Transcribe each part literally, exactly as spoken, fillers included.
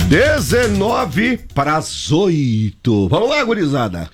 dezenove para as oito. Vamos lá, gurizada.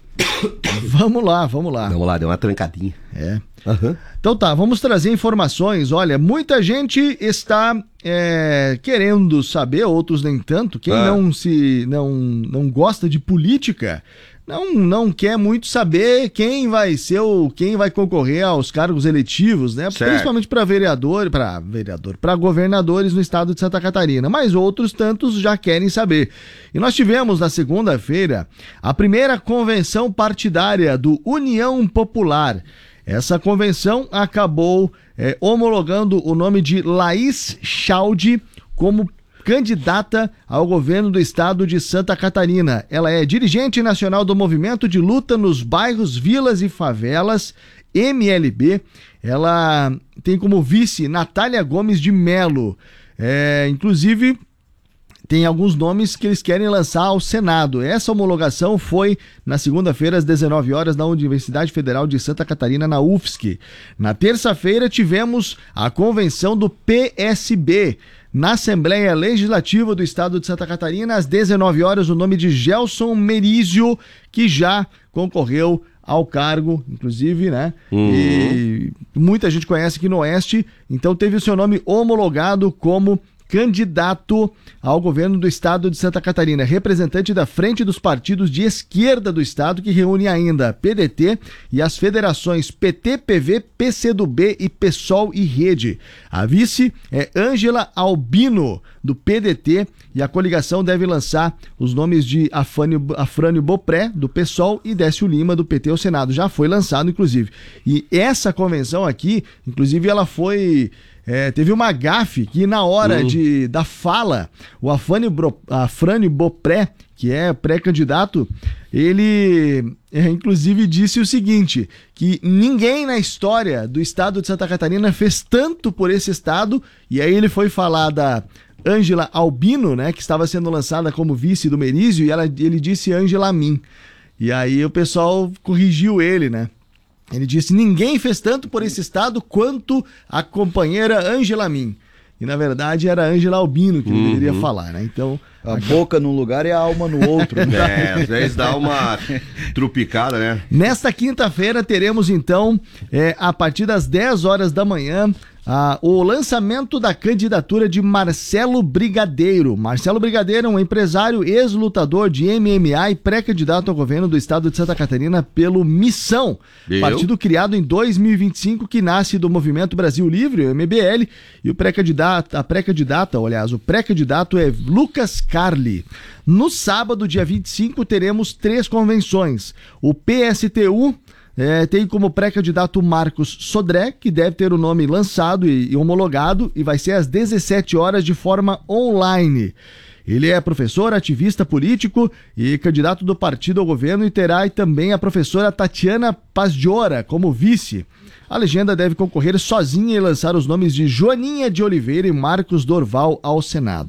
Vamos lá, vamos lá. Vamos lá, deu uma trancadinha. É. Uhum. Então tá, vamos trazer informações. Olha, muita gente está é, querendo saber, outros nem tanto. Quem ah. não se não, não gosta de política não, não quer muito saber quem vai ser o quem vai concorrer aos cargos eletivos, né? Certo. Principalmente para vereador, para vereador, para governadores no estado de Santa Catarina. Mas outros tantos já querem saber. E nós tivemos na segunda-feira a primeira convenção partidária do União Popular. Essa convenção acabou é, homologando o nome de Laís Chaldi como candidata ao governo do estado de Santa Catarina. Ela é dirigente nacional do Movimento de Luta nos Bairros, Vilas e Favelas, M L B. Ela tem como vice Natália Gomes de Melo. É, inclusive, tem alguns nomes que eles querem lançar ao Senado. Essa homologação foi na segunda-feira, às dezenove horas, na Universidade Federal de Santa Catarina, na U F S C. Na terça-feira, tivemos a convenção do P S B. Na Assembleia Legislativa do Estado de Santa Catarina, às dezenove horas, o nome de Gelson Merizio, que já concorreu ao cargo, inclusive, né? Uhum. E muita gente conhece aqui no Oeste, então teve o seu nome homologado como candidato ao governo do estado de Santa Catarina, representante da Frente dos Partidos de Esquerda do estado, que reúne ainda P D T e as federações P T, P V, P C do B e PSOL e Rede. A vice é Ângela Albino, do P D T, e a coligação deve lançar os nomes de Afânio, Afrânio Bopré, do PSOL, e Décio Lima, do P T ao Senado. Já foi lançado, inclusive. E essa convenção aqui, inclusive, ela foi... É, teve uma gafe que na hora uhum. de, da fala, o Afânio, Bro, Afrânio Bopré, que é pré-candidato, ele é, inclusive disse o seguinte, que ninguém na história do estado de Santa Catarina fez tanto por esse estado, e aí ele foi falar da Ângela Albino, né, que estava sendo lançada como vice do Merizio, e ela, ele disse Ângela Min. E aí o pessoal corrigiu ele, né? Ele disse, ninguém fez tanto por esse estado quanto a companheira Ângela Min. E na verdade era Ângela Albino que ele uhum. deveria falar, né? Então, a, a boca num lugar e a alma no outro. Né? É, às vezes dá uma trupicada, né? Nesta quinta-feira teremos então, é, a partir das dez horas da manhã, Ah, o lançamento da candidatura de Marcelo Brigadeiro. Marcelo Brigadeiro é um empresário ex-lutador de M M A e pré-candidato ao governo do estado de Santa Catarina pelo Missão, Eu? partido criado em dois mil e vinte e cinco que nasce do Movimento Brasil Livre, o M B L, e o pré-candidato, a pré-candidata, aliás, o pré-candidato é Lucas Carli. No sábado, dia vinte e cinco, teremos três convenções. O P S T U É, tem como pré-candidato Marcos Sodré, que deve ter o nome lançado e, e homologado, e vai ser às dezessete horas de forma online. Ele é professor, ativista político e candidato do partido ao governo, e terá também a professora Tatiana Pazdiora como vice. A legenda deve concorrer sozinha e lançar os nomes de Joaninha de Oliveira e Marcos Dorval ao Senado.